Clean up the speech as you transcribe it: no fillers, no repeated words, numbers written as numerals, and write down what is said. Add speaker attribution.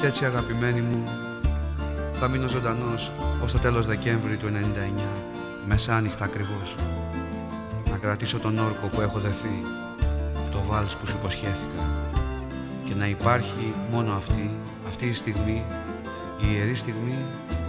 Speaker 1: Κι έτσι αγαπημένοι μου, θα μείνω ζωντανός ως το τέλος Δεκέμβρη του 99, μεσάνυχτα ακριβώς. Να κρατήσω τον όρκο που έχω δεθεί, το βάλς που σου υποσχέθηκα. Και να υπάρχει μόνο αυτή η στιγμή, η ιερή στιγμή